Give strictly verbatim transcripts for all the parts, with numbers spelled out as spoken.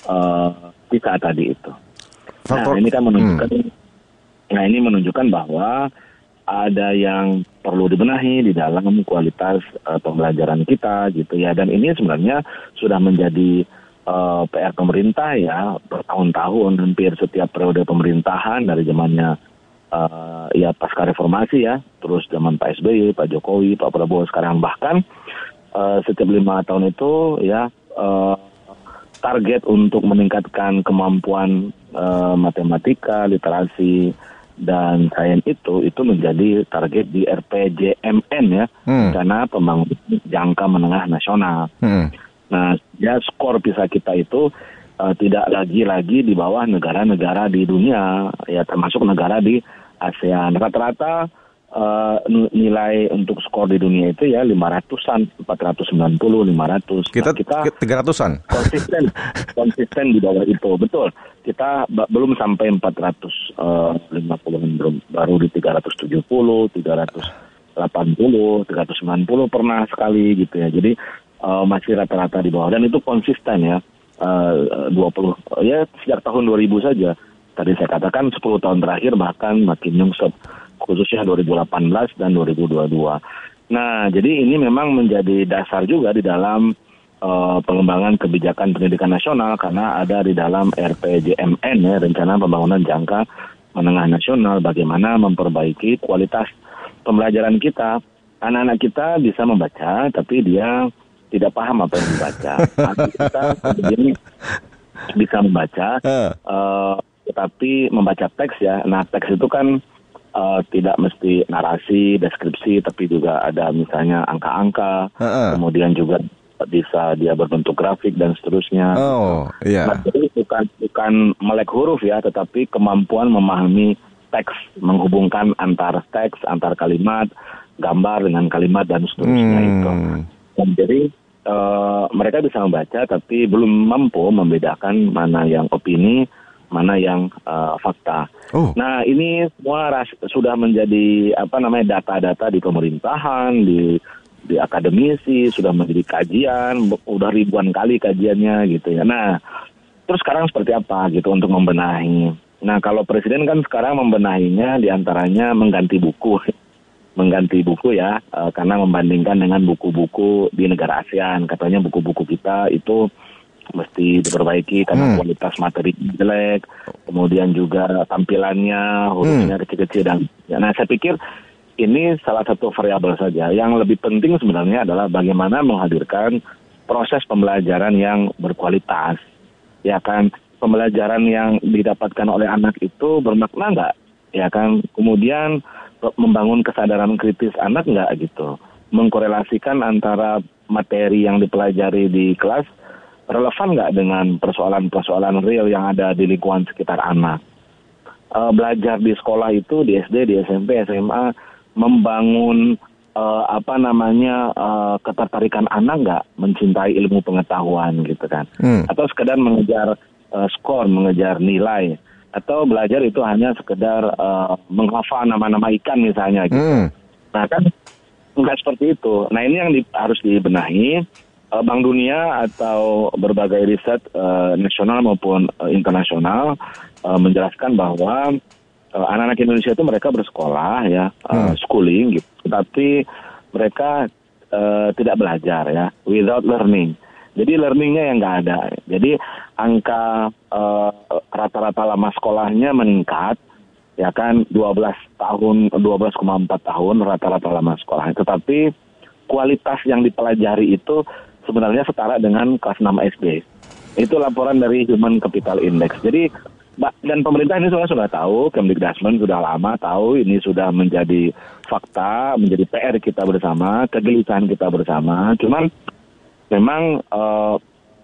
uh, kita tadi itu. Faktor, nah ini kan menunjukkan, hmm. nah ini menunjukkan bahwa ada yang perlu dibenahi di dalam kualitas uh, pembelajaran kita gitu ya. Dan ini sebenarnya sudah menjadi uh, P R pemerintah ya bertahun-tahun, hampir setiap periode pemerintahan dari zamannya uh, ya pasca reformasi ya, terus zaman Pak S B Y, Pak Jokowi, Pak Prabowo sekarang, bahkan uh, setiap lima tahun itu ya uh, target untuk meningkatkan kemampuan uh, matematika, literasi dan sains itu itu menjadi target di R P J M N ya, hmm. Rencana Pembangunan Jangka Menengah Nasional. Hmm. Nah, ya skor PISA kita itu uh, tidak lagi-lagi di bawah negara-negara di dunia, ya termasuk negara di ASEAN. Rata-rata uh, nilai untuk skor di dunia itu ya lima ratusan, empat ratus sembilan puluh, lima ratus. Kita, nah, kita tiga ratusan. Konsisten, konsisten di bawah itu, betul. Kita b- belum sampai empat ratus lima puluh, belum, baru di tiga ratus tujuh puluh, tiga ratus delapan puluh, tiga ratus sembilan puluh pernah sekali gitu ya. Jadi uh, masih rata-rata di bawah, dan itu konsisten ya, uh, dua puluh ya sejak tahun dua ribu saja. Tadi saya katakan sepuluh tahun terakhir bahkan makin nyungsep, khususnya dua ribu delapan belas dan dua ribu dua puluh dua. Nah, jadi ini memang menjadi dasar juga di dalam Uh, pengembangan kebijakan pendidikan nasional, karena ada di dalam R P J M N ya, Rencana Pembangunan Jangka Menengah Nasional, bagaimana memperbaiki kualitas pembelajaran kita. Anak-anak kita bisa membaca, tapi dia tidak paham apa yang dibaca. Anak kita kemudian bisa membaca, uh, tetapi membaca teks ya. Nah, teks itu kan uh, tidak mesti narasi, deskripsi, tapi juga ada misalnya angka-angka, uh-uh. kemudian juga bisa dia berbentuk grafik dan seterusnya. Oh, iya. Nah, jadi bukan bukan melek huruf ya, tetapi kemampuan memahami teks, menghubungkan antar teks, antar kalimat, gambar dengan kalimat dan seterusnya hmm. itu. Dan jadi uh, mereka bisa membaca, tapi belum mampu membedakan mana yang opini, mana yang uh, fakta. Oh. Nah, ini semua ras- sudah menjadi apa namanya data-data di pemerintahan, di di akademisi, sudah menjadi kajian, udah ribuan kali kajiannya gitu ya. Nah, terus sekarang seperti apa gitu untuk membenahi. Nah, kalau presiden kan sekarang membenahinya diantaranya mengganti buku, mengganti buku ya, e, karena membandingkan dengan buku-buku di negara ASEAN, katanya buku-buku kita itu mesti diperbaiki karena hmm. kualitas materi jelek, kemudian juga tampilannya, hurufnya hmm. kecil-kecil dan. Ya, nah, saya pikir ini salah satu variabel saja. Yang lebih penting sebenarnya adalah bagaimana menghadirkan proses pembelajaran yang berkualitas. Ya kan, pembelajaran yang didapatkan oleh anak itu bermakna nggak? Ya kan, kemudian membangun kesadaran kritis anak nggak gitu. Mengkorelasikan antara materi yang dipelajari di kelas relevan nggak dengan persoalan-persoalan real yang ada di lingkungan sekitar anak. Uh, belajar di sekolah itu, di S D, di S M P, S M A, membangun uh, apa namanya uh, ketertarikan anak nggak mencintai ilmu pengetahuan gitu kan, hmm. atau sekedar mengejar uh, skor, mengejar nilai, atau belajar itu hanya sekedar uh, menghafal nama-nama ikan misalnya gitu. Hmm. Nah kan nggak seperti itu. Nah ini yang di, harus dibenahi. uh, Bank Dunia atau berbagai riset uh, nasional maupun uh, internasional uh, menjelaskan bahwa Uh, anak-anak Indonesia itu mereka bersekolah ya, uh, hmm. schooling gitu, tapi mereka uh, tidak belajar ya, without learning. Jadi learningnya yang nggak ada. Jadi angka uh, rata-rata lama sekolahnya meningkat, ya kan, dua belas tahun, dua belas koma empat tahun rata-rata lama sekolah. Tetapi kualitas yang dipelajari itu sebenarnya setara dengan kelas enam S D. Itu laporan dari Human Capital Index. Jadi dan pemerintah ini sudah sudah tahu, Kemdikbudrismen sudah lama tahu, ini sudah menjadi fakta, menjadi P R kita bersama, kegelisahan kita bersama. Cuman memang uh,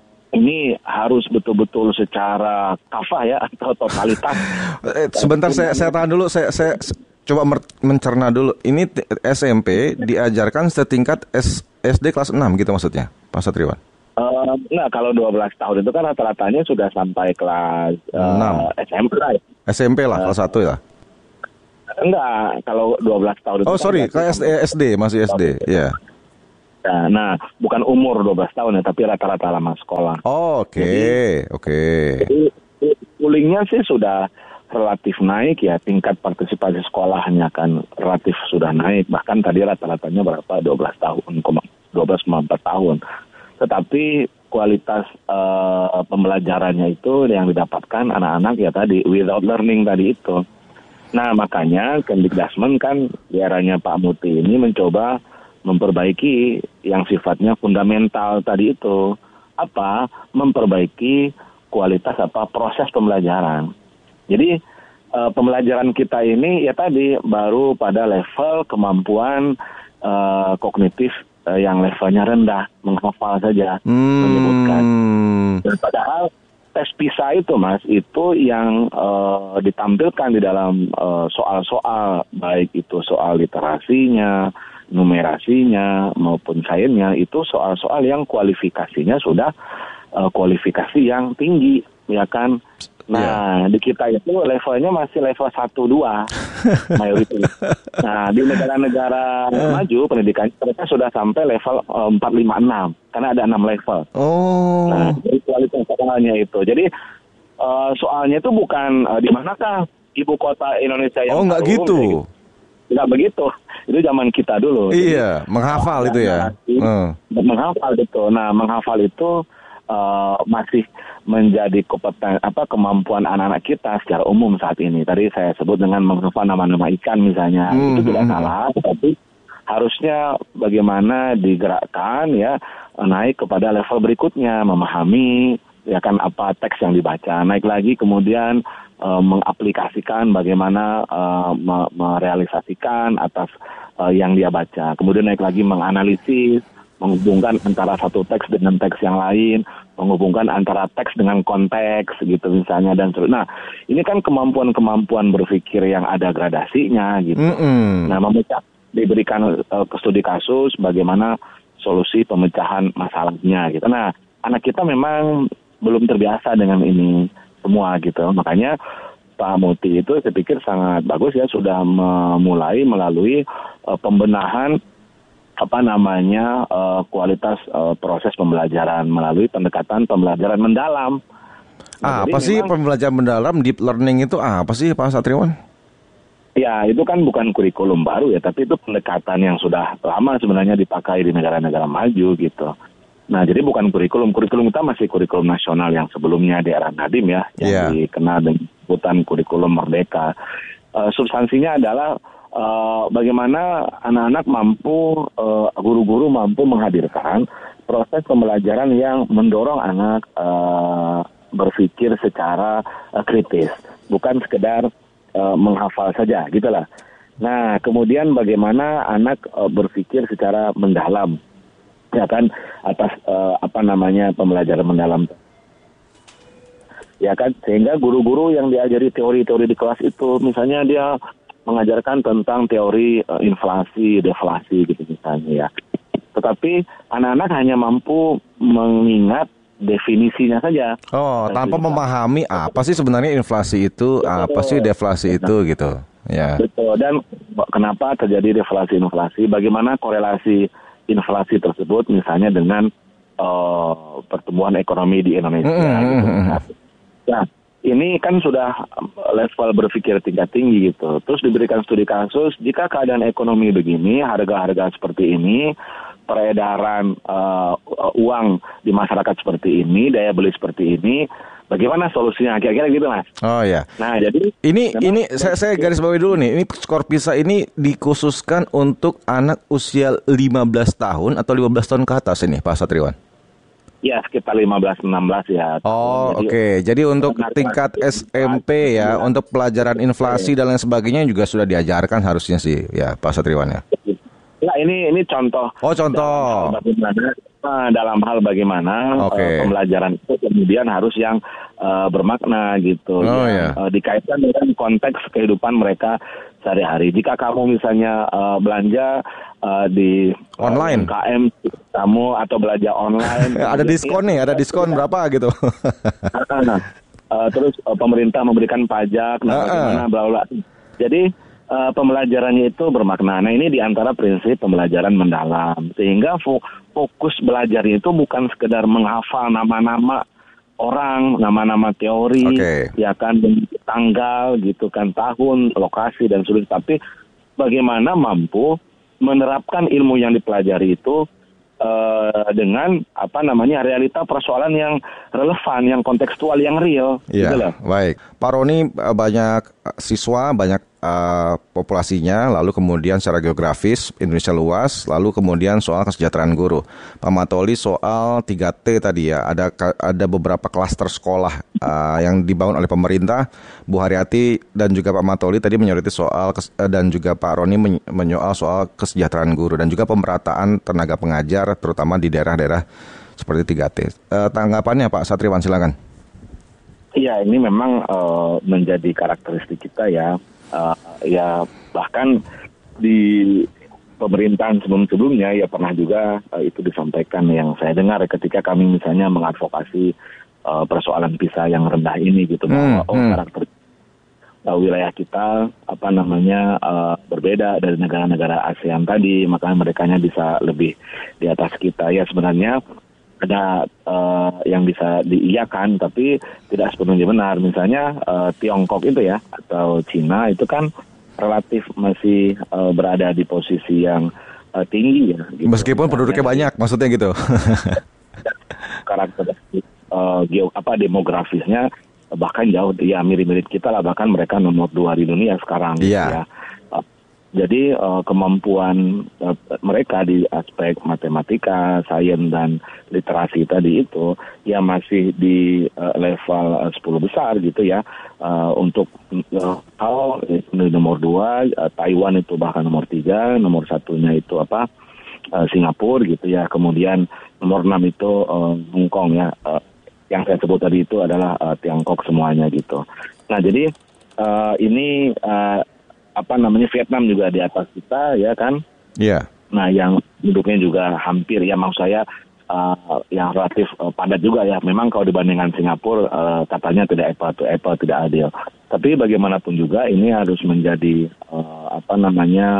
ini harus betul-betul secara kafah ya, atau totalitas. Sebentar saya saya tahan dulu, saya saya coba mencerna dulu. Ini S M P diajarkan setingkat S, SD kelas enam gitu maksudnya, Pak Satriwan? Uh, nah, kalau dua belas tahun itu kan rata-ratanya sudah sampai kelas uh, S M P lah. S M P lah, uh, kelas satu ya? Enggak, kalau dua belas tahun itu oh, sorry, kan kelas S D, masih S D, ya. Yeah. Ya, nah, bukan umur dua belas tahun ya, tapi rata-rata lama sekolah. Oh, oke, okay. oke. Okay. Jadi schoolingnya sih sudah relatif naik ya, tingkat partisipasi sekolahnya kan relatif sudah naik. Bahkan tadi rata-ratanya berapa? dua belas tahun, dua belas koma empat tahun. Tetapi kualitas uh, pembelajarannya itu yang didapatkan anak-anak ya tadi, without learning tadi itu. Nah, makanya Kemdikbudrismen kan di eranya Pak Muti ini mencoba memperbaiki yang sifatnya fundamental tadi itu. Apa? Memperbaiki kualitas apa? Proses pembelajaran. Jadi uh, pembelajaran kita ini ya tadi baru pada level kemampuan uh, kognitif uh, yang levelnya rendah, menghafal saja, hmm. menyebutkan. Dan padahal tes PISA itu Mas, itu yang uh, ditampilkan di dalam uh, soal-soal, baik itu soal literasinya, numerasinya maupun sainsnya, itu soal-soal yang kualifikasinya sudah uh, kualifikasi yang tinggi, ya kan? Nah, yeah. Di kita itu levelnya masih level satu dua mayoritas. Nah, di negara-negara uh. maju pendidikan mereka sudah sampai level uh, empat lima enam karena ada enam level. Oh. Nah, jadi kualitas soalnya itu. Jadi uh, soalnya itu bukan uh, di manakah ibu kota Indonesia yang Oh, enggak gitu. Enggak begitu. Itu zaman kita dulu. Iya, jadi, menghafal itu ya. Uh. Menghafal itu. Nah, menghafal itu uh, masih menjadi kompeten apa kemampuan anak-anak kita secara umum saat ini. Tadi saya sebut dengan menghafal nama-nama ikan misalnya. Mm-hmm. Itu tidak salah, tetapi harusnya bagaimana digerakkan ya naik kepada level berikutnya, memahami ya kan apa teks yang dibaca. Naik lagi kemudian Uh, mengaplikasikan bagaimana uh, me- merealisasikan atas uh, yang dia baca. Kemudian naik lagi menganalisis, menghubungkan antara satu teks dengan teks yang lain, menghubungkan antara teks dengan konteks gitu misalnya dan seterusnya. Nah, ini kan kemampuan-kemampuan berpikir yang ada gradasinya gitu. Mm-hmm. Nah, memecah diberikan uh, ke studi kasus bagaimana solusi pemecahan masalahnya gitu. Nah, anak kita memang belum terbiasa dengan ini semua gitu. Makanya Pak Muti itu saya pikir sangat bagus ya sudah memulai melalui uh, pembenahan apa namanya uh, kualitas uh, proses pembelajaran melalui pendekatan pembelajaran mendalam. Nah, apa sih memang, pembelajaran mendalam, deep learning itu apa sih Pak Satriwan? Ya, itu kan bukan kurikulum baru ya, tapi itu pendekatan yang sudah lama sebenarnya dipakai di negara-negara maju gitu. Nah, jadi bukan kurikulum. Kurikulum kita masih kurikulum nasional yang sebelumnya di era Nadiem ya, yang yeah. dikenal dengan sebutan kurikulum merdeka. Uh, substansinya adalah uh, bagaimana anak-anak mampu, uh, guru-guru mampu menghadirkan proses pembelajaran yang mendorong anak uh, berpikir secara uh, kritis, bukan sekedar uh, menghafal saja, gitulah. Nah, kemudian bagaimana anak uh, berpikir secara mendalam, ya kan, atas uh, apa namanya pembelajaran mendalam, ya kan, sehingga guru-guru yang diajari teori-teori di kelas itu, misalnya dia mengajarkan tentang teori uh, inflasi, deflasi gitu misalnya ya, tetapi anak-anak hanya mampu mengingat definisinya saja. Oh, tanpa memahami apa sih sebenarnya inflasi itu, apa sih deflasi itu gitu, ya. Betul. Dan kenapa terjadi deflasi-inflasi? Bagaimana korelasi inflasi tersebut misalnya dengan uh, pertumbuhan ekonomi di Indonesia. Mm-hmm. Gitu. Nah, ini kan sudah level berpikir tingkat tinggi gitu. Terus diberikan studi kasus, jika keadaan ekonomi begini, harga-harga seperti ini, peredaran uh, uang di masyarakat seperti ini, daya beli seperti ini, bagaimana solusinya? Kira-kira gitu, Mas. Oh ya. Nah, jadi ini ini saya saya garis bawahi dulu nih. Ini skor PISA ini dikhususkan untuk anak usia lima belas tahun atau lima belas tahun ke atas ini, Pak Satriwan? Ya, sekitar lima belas enam belas ya. Oh, oke. Okay. Jadi untuk tingkat S M P ya, untuk pelajaran inflasi dan lain sebagainya juga sudah diajarkan harusnya sih, ya, Pak Satriwan ya. Nah, ini ini contoh. Oh, contoh. Dalam, dalam hal bagaimana okay. uh, pembelajaran itu kemudian harus yang uh, bermakna gitu, oh, yang yeah. uh, dikaitkan dengan konteks kehidupan mereka sehari-hari. Jika kamu misalnya uh, belanja uh, di online, uh, U M K M kamu atau belanja online, ada diskon nih, ada diskon berapa gitu. nah, uh, terus uh, pemerintah memberikan pajak, nah uh-uh. bagaimana bla bla. Jadi uh, pembelajarannya itu bermakna. Nah ini diantara prinsip pembelajaran mendalam, sehingga fo- fokus belajar itu bukan sekedar menghafal nama-nama orang, nama-nama teori, okay. ya kan, tanggal gitu kan, tahun, lokasi dan sebagainya, tapi bagaimana mampu menerapkan ilmu yang dipelajari itu uh, dengan apa namanya realita persoalan yang relevan, yang kontekstual, yang real. Iya, gitu baik. Pak Roni, banyak siswa, banyak uh, populasinya, lalu kemudian secara geografis Indonesia luas, lalu kemudian soal kesejahteraan guru. Pak Matoli soal tiga T tadi ya, ada ada beberapa klaster sekolah uh, yang dibangun oleh pemerintah. Bu Haryati dan juga Pak Matoli tadi menyoroti soal kes, dan juga Pak Roni menyoal soal kesejahteraan guru dan juga pemerataan tenaga pengajar terutama di daerah-daerah seperti tiga T. Uh, tanggapannya Pak Satriwan, silakan. Iya, ini memang uh, menjadi karakteristik kita ya. Uh, ya bahkan di pemerintahan sebelum-sebelumnya ya pernah juga uh, itu disampaikan yang saya dengar ketika kami misalnya mengadvokasi uh, persoalan P I S A yang rendah ini gitu, bahwa hmm, oh hmm. karakter uh, wilayah kita apa namanya uh, berbeda dari negara-negara ASEAN tadi, makanya merekanya bisa lebih di atas kita. Ya sebenarnya ada uh, yang bisa diiyakan tapi tidak sepenuhnya benar. Misalnya uh, Tiongkok itu ya atau Cina itu kan relatif masih uh, berada di posisi yang uh, tinggi ya. Gitu. Meskipun penduduknya banyak, maksudnya gitu. Karakteristik uh, geo apa demografisnya bahkan jauh ya mirip-mirip kita lah, bahkan mereka nomor dua di dunia sekarang. Iya. Gitu ya. Uh, Jadi uh, kemampuan uh, mereka di aspek matematika, sains dan literasi tadi itu ya masih di uh, level uh, sepuluh besar gitu ya. Uh, untuk uh, hal nomor dua, uh, Taiwan itu bahkan nomor tiga, nomor satunya itu apa uh, Singapura gitu ya. Kemudian nomor enam itu uh, Hong Kong ya. Uh, yang saya sebut tadi itu adalah uh, Tiongkok semuanya gitu. Nah jadi uh, ini uh, apa namanya Vietnam juga di atas kita ya kan. Iya. Yeah. Nah yang penduduknya juga hampir ya maksud saya uh, yang relatif uh, padat juga ya. Memang kalau dibandingkan Singapura uh, katanya tidak apple to apple, tidak adil. Tapi bagaimanapun juga ini harus menjadi uh, apa namanya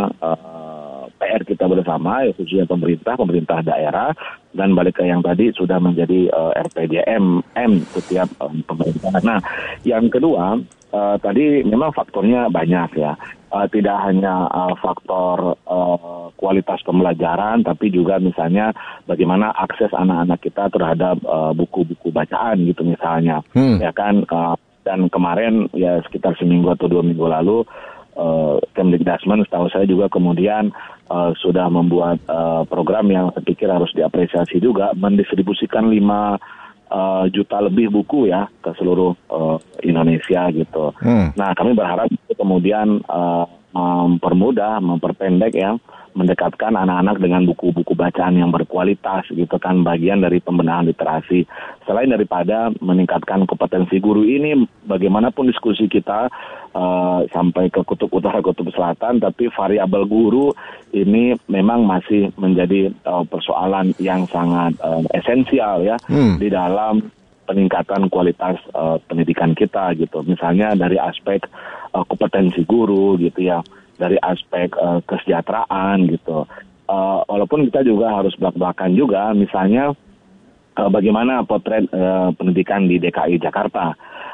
uh, P R kita bersama ya, khususnya pemerintah, pemerintah daerah dan balik ke yang tadi sudah menjadi uh, R P J M M setiap um, pemerintah. Nah yang kedua uh, tadi memang faktornya banyak ya. Uh, tidak hanya uh, faktor uh, kualitas pembelajaran, tapi juga misalnya bagaimana akses anak-anak kita terhadap uh, buku-buku bacaan gitu misalnya, hmm. ya kan. Uh, dan kemarin ya sekitar seminggu atau dua minggu lalu, uh, Kemdikbudrismen setahu saya juga kemudian uh, sudah membuat uh, program yang saya pikir harus diapresiasi juga, mendistribusikan lima Uh, juta lebih buku ya ke seluruh uh, Indonesia gitu. Hmm. Nah kami berharap kemudian uh, mempermudah, memperpendek ya, mendekatkan anak-anak dengan buku-buku bacaan yang berkualitas gitu kan, bagian dari pembenahan literasi. Selain daripada meningkatkan kompetensi guru ini, bagaimanapun diskusi kita uh, sampai ke kutub utara, kutub selatan, tapi variabel guru ini memang masih menjadi uh, persoalan yang sangat uh, esensial ya hmm. di dalam peningkatan kualitas uh, pendidikan kita gitu. Misalnya dari aspek uh, kompetensi guru gitu ya, dari aspek uh, kesejahteraan gitu. Uh, walaupun kita juga harus belak-belakan juga, misalnya uh, bagaimana potret uh, pendidikan di D K I Jakarta.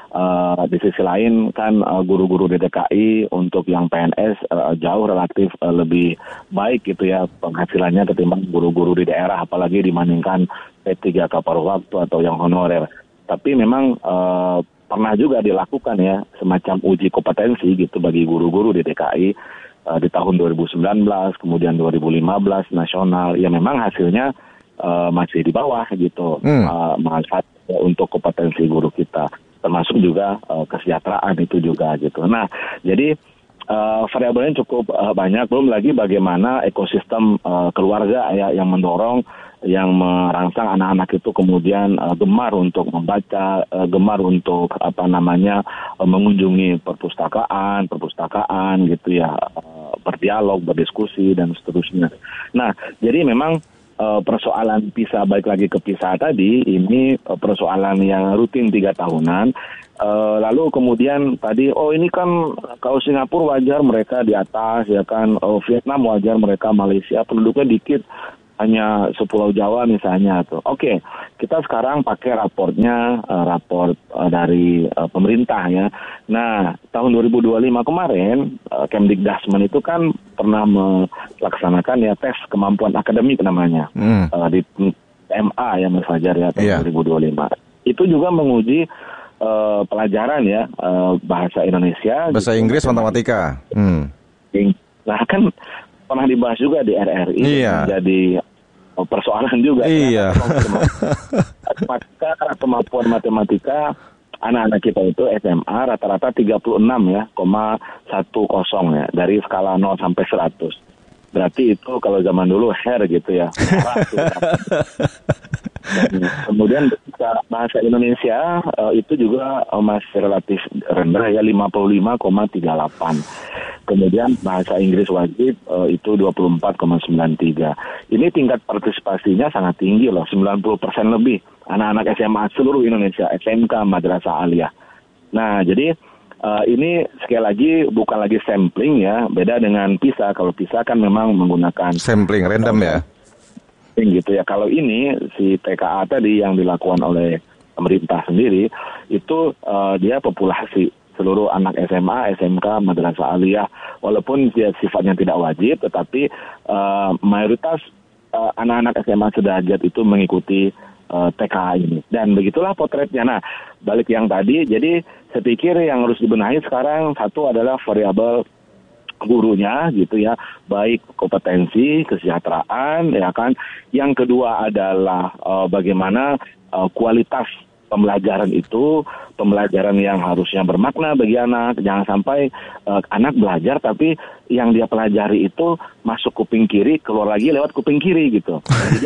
Uh, di sisi lain kan uh, guru-guru di D K I untuk yang P N S uh, jauh relatif uh, lebih baik gitu ya penghasilannya ketimbang guru-guru di daerah, apalagi dibandingkan P tiga K paruh waktu atau yang honorer. Tapi memang uh, pernah juga dilakukan ya semacam uji kompetensi gitu bagi guru-guru di D K I uh, di tahun dua ribu sembilan belas, kemudian dua ribu lima belas nasional. Ya memang hasilnya uh, masih di bawah gitu, hmm. uh, manfaat untuk kompetensi guru kita. Termasuk juga uh, kesejahteraan itu juga gitu. Nah, jadi uh, variabelnya cukup uh, banyak. Belum lagi bagaimana ekosistem uh, keluarga ya yang mendorong, yang merangsang anak-anak itu kemudian uh, gemar untuk membaca, uh, gemar untuk apa namanya uh, mengunjungi perpustakaan, perpustakaan gitu ya, uh, berdialog, berdiskusi dan seterusnya. Nah, jadi memang uh, persoalan PISA, balik lagi ke PISA tadi, ini uh, persoalan yang rutin tiga tahunan. Uh, lalu kemudian tadi, oh ini kan kalau Singapura wajar mereka di atas, ya kan, oh, Vietnam wajar mereka, Malaysia penduduknya dikit, hanya sepulau Jawa misalnya tuh. Oke, kita sekarang pakai raportnya, uh, raport uh, dari uh, pemerintah ya. Nah, tahun dua ribu dua puluh lima kemarin, uh, Kemdikdasmen itu kan pernah melaksanakan ya tes kemampuan akademik namanya, hmm. uh, di T M A ya Mas Fajar ya, tahun yeah. dua ribu dua puluh lima. Itu juga menguji uh, pelajaran ya, uh, bahasa Indonesia. Bahasa gitu, Inggris, matematika. Hmm. Nah kan pernah dibahas juga di R R I, iya. Jadi persoalan juga. Iya. Apakah kemampuan matematika anak-anak kita itu S M A rata-rata tiga puluh enam ya, koma seratus ya, dari skala nol sampai seratus. Berarti itu kalau zaman dulu hair gitu ya. Dan kemudian bahasa Indonesia uh, itu juga uh, masih relatif rendah ya, lima puluh lima koma tiga delapan. Kemudian bahasa Inggris wajib uh, itu dua puluh empat koma sembilan tiga. Ini tingkat partisipasinya sangat tinggi loh, sembilan puluh persen lebih anak-anak S M A seluruh Indonesia, S M K, Madrasah Aliyah. Nah, jadi uh, ini sekali lagi bukan lagi sampling ya, beda dengan PISA. Kalau PISA kan memang menggunakan sampling random ya. Gitu ya. Kalau ini si T K A tadi yang dilakukan oleh pemerintah sendiri itu uh, dia populasi seluruh anak S M A, S M K, Madrasah Aliyah, walaupun dia sifatnya tidak wajib, tetapi uh, mayoritas uh, anak-anak S M A sederajat itu mengikuti uh, T K A ini. Dan begitulah potretnya. Nah, balik yang tadi, jadi saya pikir yang harus dibenahi sekarang satu adalah variabel gurunya gitu ya, baik kompetensi, kesejahteraan ya kan. Yang kedua adalah uh, bagaimana uh, kualitas pembelajaran itu, pembelajaran yang harusnya bermakna bagi anak. Jangan sampai uh, anak belajar tapi yang dia pelajari itu masuk kuping kiri, keluar lagi lewat kuping kiri gitu.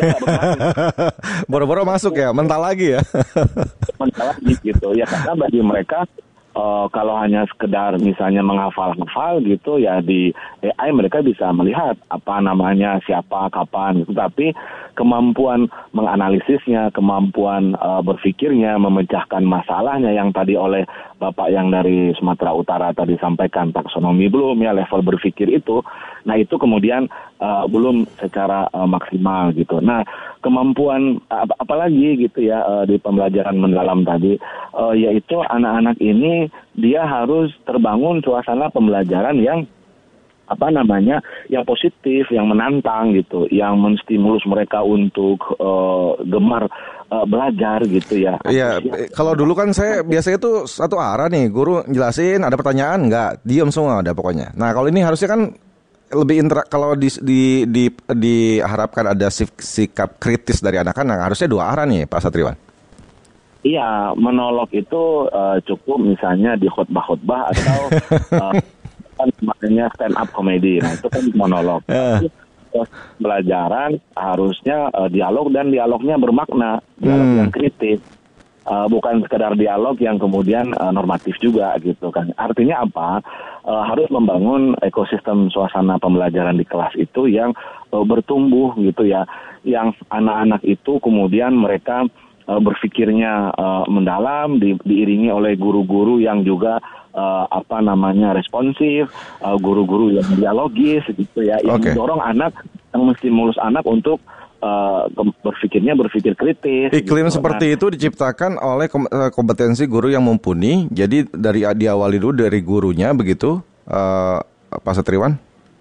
Boro-boro masuk ya, mental lagi ya. Mental lagi gitu ya, karena bagi mereka Uh, kalau hanya sekedar misalnya menghafal-hafal gitu ya, di A I mereka bisa melihat apa namanya, siapa, kapan gitu. Tapi kemampuan menganalisisnya, kemampuan uh, berpikirnya, memecahkan masalahnya yang tadi oleh Bapak yang dari Sumatera Utara tadi sampaikan, taksonomi belum ya, level berpikir itu. Nah itu kemudian uh, belum secara uh, maksimal gitu. Nah kemampuan ap- apalagi gitu ya uh, di pembelajaran mendalam tadi, uh, yaitu anak-anak ini dia harus terbangun suasana pembelajaran yang apa namanya, yang positif, yang menantang gitu, yang menstimulus mereka untuk uh, gemar uh, belajar gitu ya. Iya, kalau dulu kan saya biasanya tuh satu arah nih, guru jelasin, ada pertanyaan nggak, diam semua ada pokoknya. Nah kalau ini harusnya kan lebih inter, kalau di, di, di, diharapkan ada sik, sikap kritis dari anak-anak, harusnya dua arah nih Pak Satriwan. Iya, monolog itu uh, cukup misalnya di khotbah-khotbah atau uh, kan makanya stand up comedy. Nah itu kan monolog. Yeah. Pelajaran harusnya uh, dialog, dan dialognya bermakna, dialog hmm. yang kritis, uh, bukan sekedar dialog yang kemudian uh, normatif juga gitu kan. Artinya apa? Uh, harus membangun ekosistem suasana pembelajaran di kelas itu yang uh, bertumbuh gitu ya, yang anak-anak itu kemudian mereka uh, berpikirnya uh, mendalam, di, diiringi oleh guru-guru yang juga Uh, apa namanya responsif, uh, guru-guru yang dialogis gitu ya, yang okay. mendorong anak, yang menstimulus anak untuk uh, berpikirnya berpikir kritis. Iklim gitu. seperti nah, itu diciptakan oleh kom- kompetensi guru yang mumpuni. Jadi dari diawali dulu dari gurunya begitu, uh, Pak Satriwan?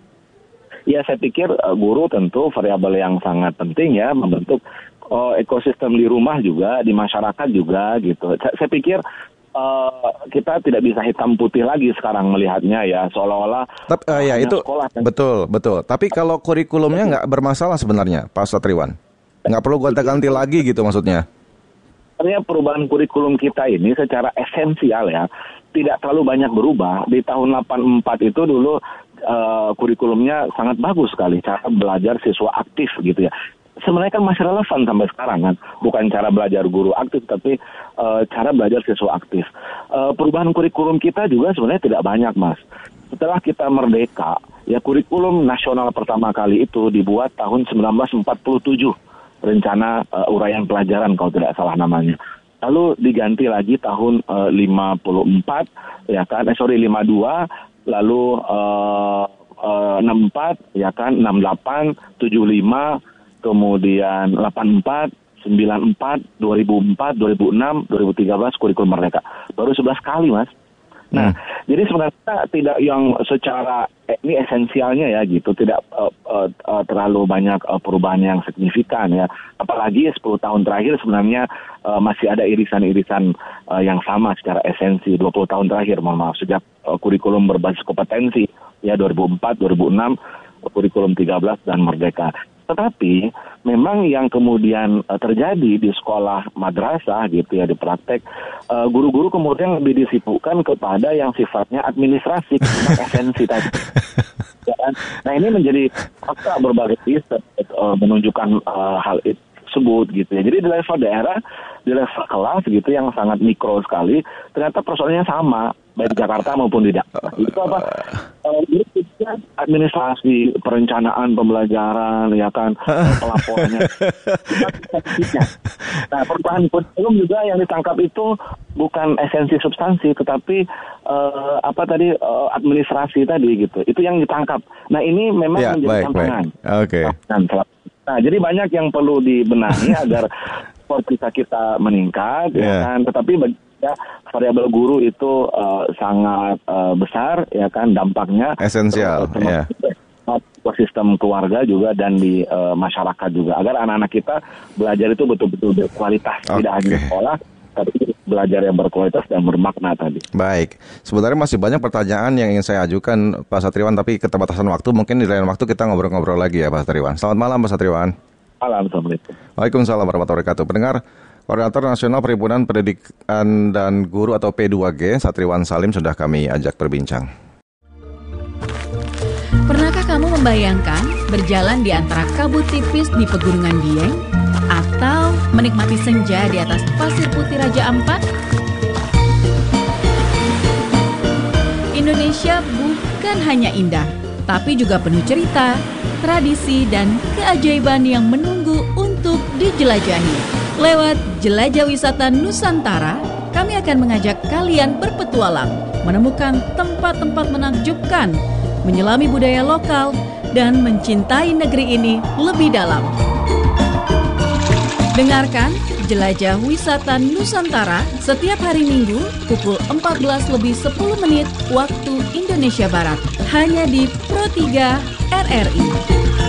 Ya saya pikir uh, guru tentu variabel yang sangat penting ya, membentuk uh, ekosistem di rumah juga, di masyarakat juga gitu. Saya, saya pikir Uh, kita tidak bisa hitam putih lagi sekarang melihatnya ya, seolah-olah Tapi, uh, ya itu sekolah, betul betul. Tapi kalau kurikulumnya nggak bermasalah sebenarnya, Pak Satriwan, nggak perlu gonta-ganti lagi gitu maksudnya. Artinya perubahan kurikulum kita ini secara esensial ya tidak terlalu banyak berubah. Di tahun delapan puluh empat itu dulu uh, kurikulumnya sangat bagus sekali, cara belajar siswa aktif gitu ya. Sebenarnya kan masih relevan sampai sekarang kan, bukan cara belajar guru aktif, tapi uh, cara belajar siswa aktif. Uh, perubahan kurikulum kita juga sebenarnya tidak banyak, Mas. setelah kita merdeka, ya kurikulum nasional pertama kali itu dibuat tahun sembilan belas empat puluh tujuh, rencana uh, uraian pelajaran kalau tidak salah namanya. Lalu diganti lagi tahun uh, lima puluh empat, ya kan, eh sorry lima puluh dua, lalu uh, uh, enam puluh empat, ya kan, enam puluh delapan, tujuh puluh lima, kemudian delapan puluh empat, sembilan puluh empat, dua ribu empat, dua ribu enam, dua ribu tiga belas kurikulum merdeka. Baru sebelas kali, Mas. Nah, hmm. jadi sebenarnya tidak yang secara eh, ini esensialnya ya gitu, tidak uh, uh, uh, terlalu banyak uh, perubahan yang signifikan ya. Apalagi sepuluh tahun terakhir sebenarnya uh, masih ada irisan-irisan uh, yang sama secara esensi. dua puluh tahun terakhir, mohon maaf, sejak uh, kurikulum berbasis kompetensi ya dua ribu empat, dua ribu enam, kurikulum tiga belas dan merdeka. Tetapi memang yang kemudian uh, terjadi di sekolah madrasah gitu ya, di praktek, uh, guru-guru kemudian lebih disibukkan kepada yang sifatnya administrasi, esensi tadi. Ya, nah ini menjadi fakta berbagai riset uh, menunjukkan uh, hal itu tersebut gitu ya. Jadi di level daerah, di level kelas gitu yang sangat mikro sekali, ternyata persoalannya sama baik di Jakarta maupun di daerah. Itu apa? Uh, administrasi, perencanaan pembelajaran, ya kan, pelaporannya. Nah, perubahan kurikulum juga yang ditangkap itu bukan esensi substansi, tetapi uh, apa tadi uh, administrasi tadi gitu. Itu yang ditangkap. Nah, ini memang ya, menjadi tantangan. Oke. Okay. Nah, jadi banyak yang perlu dibenahi agar skor kita kita meningkat, yeah. ya kan. Tetapi bagi ya, variabel guru itu uh, sangat uh, besar, ya kan, dampaknya. Esensial, ya. Yeah. Sistem keluarga juga dan di uh, masyarakat juga, agar anak-anak kita belajar itu betul-betul berkualitas, okay. tidak hanya di sekolah, tapi belajar yang berkualitas dan bermakna tadi. Baik, sebenarnya masih banyak pertanyaan yang ingin saya ajukan Pak Satriwan, tapi keterbatasan waktu, mungkin di lain waktu kita ngobrol-ngobrol lagi ya Pak Satriwan. Selamat malam Pak Satriwan. Malam, Assalamualaikum. Waalaikumsalam warahmatullahi wabarakatuh. Pendengar, Koordinator Nasional Perhimpunan Pendidikan dan Guru atau P dua G, Satriwan Salim, sudah kami ajak berbincang. Pernahkah kamu membayangkan berjalan di antara kabut tipis di Pegunungan Dieng? Atau menikmati senja di atas pasir putih Raja Ampat? Indonesia bukan hanya indah, tapi juga penuh cerita, tradisi, dan keajaiban yang menunggu untuk dijelajahi. Lewat Jelajah Wisata Nusantara, kami akan mengajak kalian berpetualang, menemukan tempat-tempat menakjubkan, menyelami budaya lokal, dan mencintai negeri ini lebih dalam. Dengarkan Jelajah Wisata Nusantara setiap hari Minggu pukul empat belas lebih sepuluh menit waktu Indonesia Barat, hanya di Pro tiga R R I.